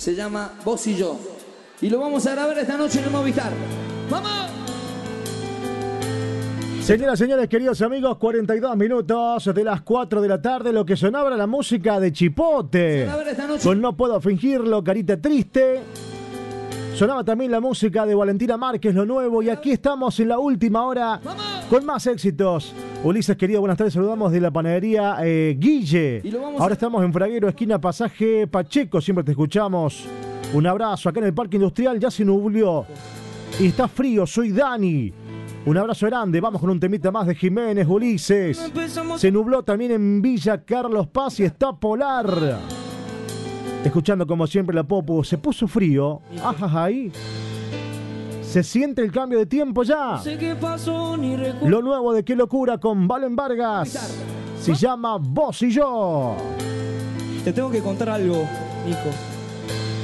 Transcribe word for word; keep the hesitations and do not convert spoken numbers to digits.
Se llama Vos y Yo. Y lo vamos a grabar esta noche en el Movistar. ¡Vamos! Señoras, señores, queridos amigos, cuarenta y dos minutos de las cuatro de la tarde, lo que sonaba era la música de Chipote. Con No Puedo Fingirlo, Carita Triste. Sonaba también la música de Valentina Márquez, Lo Nuevo. Y aquí estamos en la última hora con más éxitos. Ulises, querido, buenas tardes. Saludamos de la panadería eh, Guille. Ahora a... estamos en Fraguero, esquina Pasaje Pacheco. Siempre te escuchamos. Un abrazo acá en el Parque Industrial. Ya se nublió y está frío. Soy Dani. Un abrazo grande, vamos con un temita más de Jiménez, Ulises. Se nubló también en Villa Carlos Paz y está polar. Escuchando como siempre la Popu, se puso frío. Ajá, ahí. Se siente el cambio de tiempo ya. Lo nuevo de Qué Locura con Valen Vargas. Se llama Vos y Yo. Te tengo que contar algo, Nico.